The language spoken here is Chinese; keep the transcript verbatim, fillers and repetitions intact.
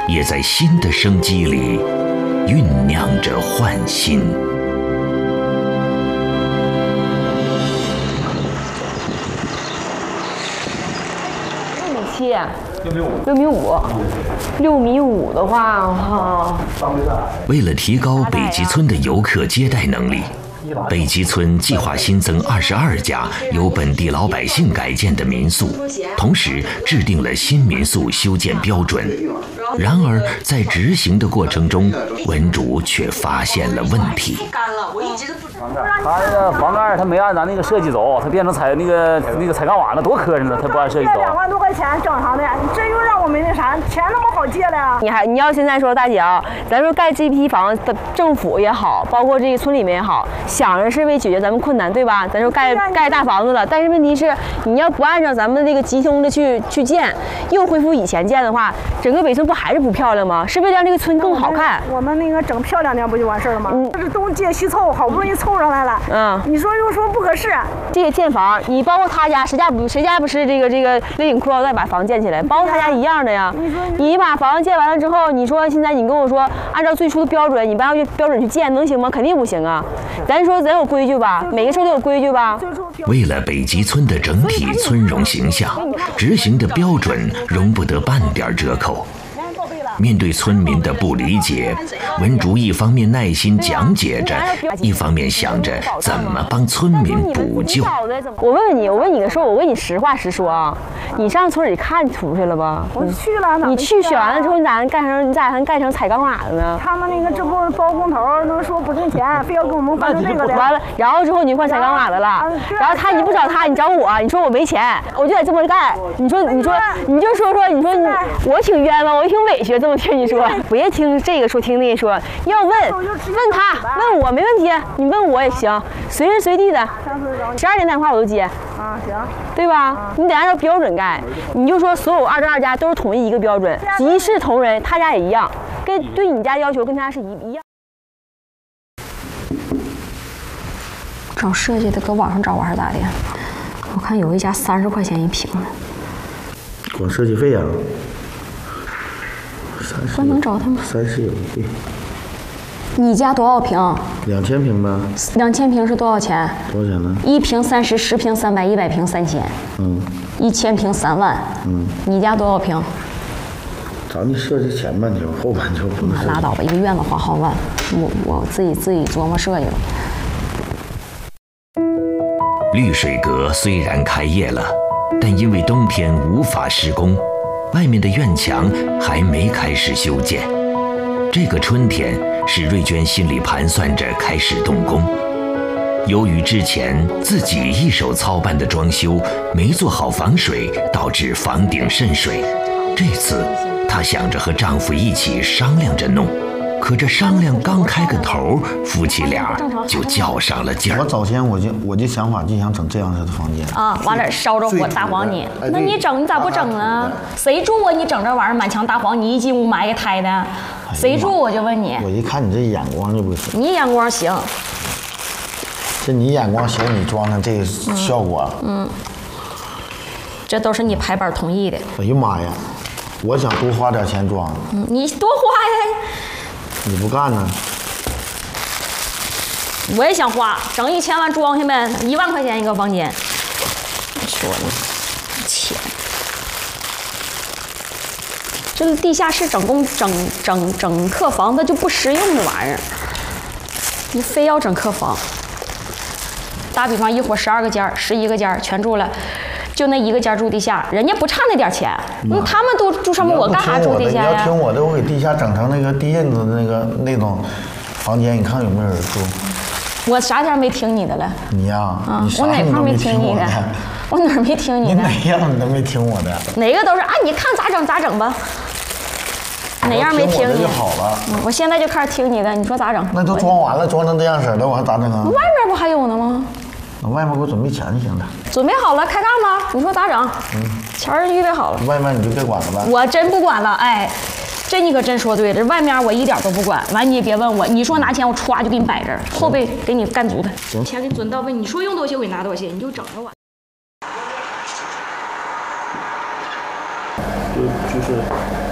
也在新的生机里酝酿着焕新。 六米七，六米五，六米五的话，哈。 为了提高北极村的游客接待能力，北极村计划新增二十二家由本地老百姓改建的民宿，同时制定了新民宿修建标准。然而，在执行的过程中，文主却发现了问题。 他那个房盖他没按咱那个设计走，他变成彩那个那个彩钢瓦了，多磕碜呢！他不按设计走。 两万多块钱正常的，你这又让我们那啥，钱那么好借的呀？ 你还你要现在说大姐啊，咱说盖这批房的政府也好，包括这个村里面也好，想着是为解决咱们困难，对吧？咱说盖盖大房子了，但是问题是你要不按照咱们这个集中的去去建，又恢复以前建的话，整个北村不还是不漂亮吗？是不是让这个村更好看？ 我们那个整漂亮点不就完事儿了吗？嗯，这是东借西凑，好不容易凑上来了。嗯，你说又说不合适。 这个建房，你包括他家，谁家不谁家不是这个这个勒紧裤腰带把房建起来，包括他家一样的呀。你把房子建完了之后，你说现在你跟我说按照最初的标准，你不按照标准去建，能行吗？肯定不行啊。咱说咱有规矩吧，每个事都有规矩吧。 为了北极村的整体村容形象，执行的标准容不得半点折扣。面对村民的不理解，文竹一方面耐心讲解着，一方面想着怎么帮村民补救。 我问问你，我问你个事，我问你实话实说啊，你上村里看出去了吧？ 我去了， 你去选完了之后，你咋干成你咋还干成彩钢瓦了呢？ 他们那个这不包工头能说不挣钱，非要给我们换成这个的。 完了，然后之后你就换彩钢瓦的了，然后他你不找他，你找我，你说我没钱，我就得这么干。你说你说你就说说，你说你我挺冤枉，我挺委屈。这么听你说，别听这个说，听那个说，要问问他，问我没问题，你问我也行，随时随地的，十二点打电话我都接。 啊，行， 对吧？你得按照标准盖，你就说所有二十二家都是统一一个标准，一视同仁，他家也一样，跟对你家要求跟他是一一样。 找设计的搁网上找还是咋的？我看有一家三十块钱一平的， 光设计费啊？ 不能找他们。 三十有对。 你家多少平？ 两千平呗。 两千平是多少钱？ 多少钱呢？ 一平三十，十平三百，一百平三千。 嗯。 一千平三万。嗯。你家多少平？ 咱们设计前半球，后半球不能。 拉倒吧，一个院子花好万，我我自己自己琢磨设计了。 绿水阁虽然开业了，但因为冬天无法施工。外面的院墙还没开始修建，这个春天史瑞娟心里盘算着开始动工。由于之前自己一手操办的装修没做好防水，导致房顶渗水。这次她想着和丈夫一起商量着弄，可这商量刚开个头，夫妻俩就较上了劲儿。 我早前我就我就想法就想整这样式的房间啊，往这烧着火大黄泥。那你整你咋不整呢？谁住啊？你整这玩意儿满墙大黄泥，一进屋埋个胎的，谁住？我就问你。 我一看你这眼光就不行。 你眼光行。 这你眼光行，你装上这个效果。 嗯。这都是你排班同意的。 哎呀妈呀！我想多花点钱装。 嗯，你多花呀。 你不干呢？ 我也想花，整一千万装下呗，一万块钱一个房间。你说呢？钱，这地下室整工整整整客房，它就不实用这玩意儿。你非要整客房，打比方一伙十二个间儿、十一个间儿全住了。就那一个间住地下，人家不差那点钱，那他们都住上面，我干啥住地下呀？ 你要听我的，我给地下整成那个地印子的那个那种房间，你看有没有人住？ 我啥前没听你的了？ 你呀， 啊，我哪块没听你的？我哪儿没听你的？ 你哪样你都没听我的？ 哪个都是啊，你看咋整咋整吧。哪样没听你就好了。 嗯，我现在就开始听你的，你说咋整？ 那都装完了，装成这样式了，我还咋整啊？ 外面不还有呢吗？ 那外面给我准备钱就行了。 准备好了，开干吧。你说咋整？嗯，钱儿预备好了。 外面你就别管了呗。 我真不管了，哎，这你可真说对了。这外面我一点都不管。完你也别问我，你说拿钱我歘就给你摆这儿，后背给你干足的。 行， 钱给你准到位。你说用多些我给你拿多些，你就整着我。 就就是。